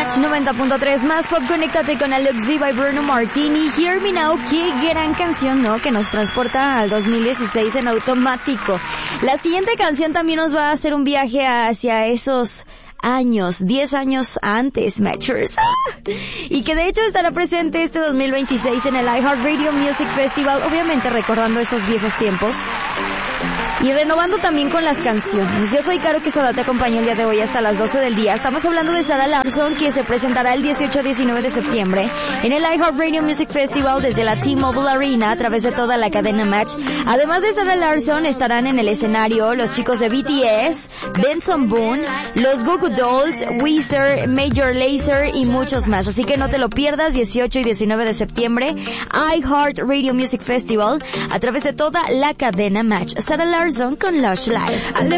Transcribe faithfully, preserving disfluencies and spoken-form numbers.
Match noventa punto tres más pop. Conéctate con Alex Z by Bruno Martini. Hear Me Now, qué gran canción, ¿no? Que nos transporta al dos mil dieciséis en automático. La siguiente canción también nos va a hacer un viaje hacia esos años, diez años antes, Matchers. Y que de hecho estará presente este dos mil veintiséis en el iHeartRadio Music Festival, obviamente recordando esos viejos tiempos y renovando también con las canciones. Yo soy Caro Quesada, te acompaño el día de hoy hasta las doce del día. Estamos hablando de Sarah Larsson, que se presentará el dieciocho a diecinueve de septiembre en el iHeartRadio Music Festival desde la T-Mobile Arena a través de toda la cadena Match. Además de Sarah Larsson, estarán en el escenario los chicos de B T S, Benson Boone, los Goo Goo Dolls, Weezer, Major Lazer y muchos más. Así que no te lo pierdas, dieciocho y diecinueve de septiembre, iHeartRadio Music Festival a través de toda la cadena Match. Sarah Larsson con Lush Life.